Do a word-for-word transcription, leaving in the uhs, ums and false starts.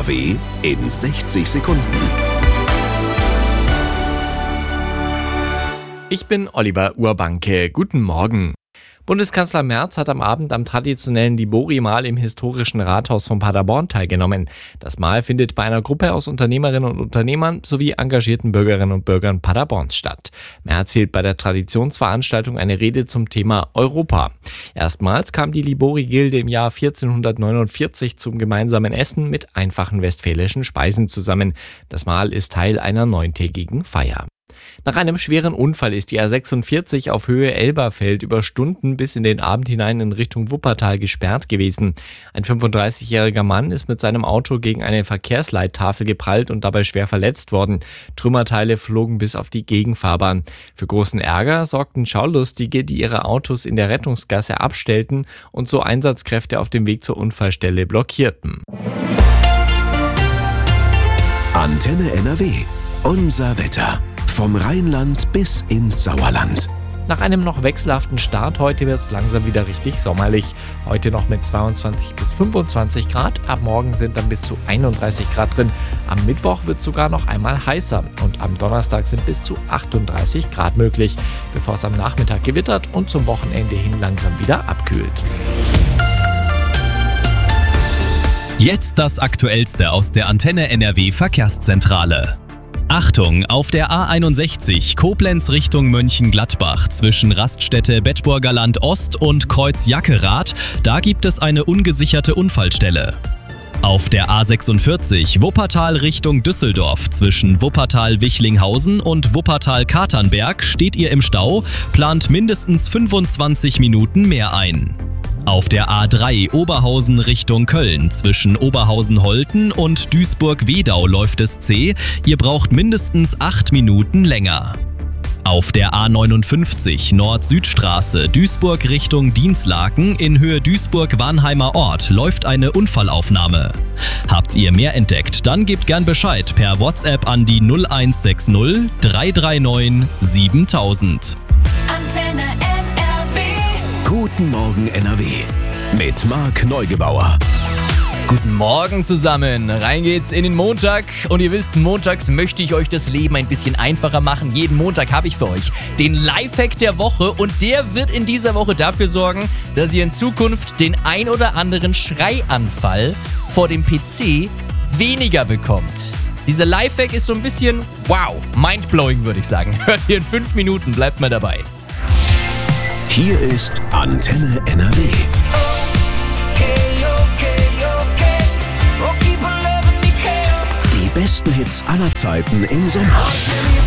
N R W in sechzig Sekunden. Ich bin Oliver Urbanke. Guten Morgen. Bundeskanzler Merz hat am Abend am traditionellen Libori-Mahl im historischen Rathaus von Paderborn teilgenommen. Das Mahl findet bei einer Gruppe aus Unternehmerinnen und Unternehmern sowie engagierten Bürgerinnen und Bürgern Paderborns statt. Merz hielt bei der Traditionsveranstaltung eine Rede zum Thema Europa. Erstmals kam die Libori-Gilde im Jahr vierzehnhundertneunundvierzig zum gemeinsamen Essen mit einfachen westfälischen Speisen zusammen. Das Mahl ist Teil einer neuntägigen Feier. Nach einem schweren Unfall ist die A sechsundvierzig auf Höhe Elberfeld über Stunden bis in den Abend hinein in Richtung Wuppertal gesperrt gewesen. Ein fünfunddreißigjähriger Mann ist mit seinem Auto gegen eine Verkehrsleittafel geprallt und dabei schwer verletzt worden. Trümmerteile flogen bis auf die Gegenfahrbahn. Für großen Ärger sorgten Schaulustige, die ihre Autos in der Rettungsgasse abstellten und so Einsatzkräfte auf dem Weg zur Unfallstelle blockierten. Antenne N R W. Unser Wetter. Vom Rheinland bis ins Sauerland. Nach einem noch wechselhaften Start heute wird es langsam wieder richtig sommerlich. Heute noch mit zweiundzwanzig bis fünfundzwanzig Grad, ab morgen sind dann bis zu einunddreißig Grad drin. Am Mittwoch wird es sogar noch einmal heißer und am Donnerstag sind bis zu achtunddreißig Grad möglich, bevor es am Nachmittag gewittert und zum Wochenende hin langsam wieder abkühlt. Jetzt das Aktuellste aus der Antenne N R W Verkehrszentrale. Achtung, auf der A einundsechzig Koblenz Richtung Mönchengladbach zwischen Raststätte Bedburger Land Ost und Kreuz Jackerath, da gibt es eine ungesicherte Unfallstelle. Auf der A sechsundvierzig Wuppertal Richtung Düsseldorf zwischen Wuppertal-Wichlinghausen und Wuppertal-Katernberg steht ihr im Stau, plant mindestens fünfundzwanzig Minuten mehr ein. Auf der A drei Oberhausen Richtung Köln zwischen Oberhausen-Holten und Duisburg-Wedau läuft es zäh. Ihr braucht mindestens acht Minuten länger. Auf der A neunundfünfzig Nord-Süd-Straße Duisburg Richtung Dinslaken in Höhe Duisburg-Warnheimer Ort läuft eine Unfallaufnahme. Habt ihr mehr entdeckt, dann gebt gern Bescheid per WhatsApp an die null eins sechs null drei drei neun siebentausend. Antenne N R W. Guten Morgen N R W mit Marc Neugebauer. Guten Morgen zusammen, rein geht's in den Montag und ihr wisst, montags möchte ich euch das Leben ein bisschen einfacher machen. Jeden Montag habe ich für euch den Lifehack der Woche und der wird in dieser Woche dafür sorgen, dass ihr in Zukunft den ein oder anderen Schreianfall vor dem P C weniger bekommt. Dieser Lifehack ist so ein bisschen, wow, mindblowing würde ich sagen. Hört ihr in fünf Minuten, bleibt mal dabei. Hier ist Antenne N R W. Die besten Hits aller Zeiten im Sommer.